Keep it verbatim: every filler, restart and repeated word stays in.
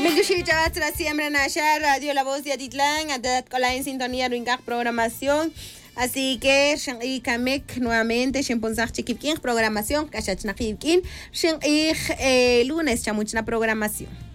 Mildushichavatra siempre Nasha, Radio La Voz de Atitlán, Atacola en sintonía Ruincar Programación. Así que, Shen Kamek nuevamente, Shen Ponzach Chiquipkin, programación, Kashach Nakipkin, Shen lunes, Chamuchna Programación.